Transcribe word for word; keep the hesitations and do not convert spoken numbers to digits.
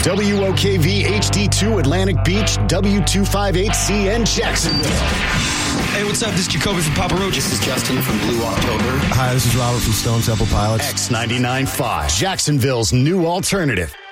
W O K V H D two Atlantic Beach, W two fifty-eight C N Jacksonville. Hey, what's up? This is Jacoby from Papa Roach. This is Justin from Blue October. Hi, this is Robert from Stone Temple Pilots. X ninety-nine point five, Jacksonville's new alternative.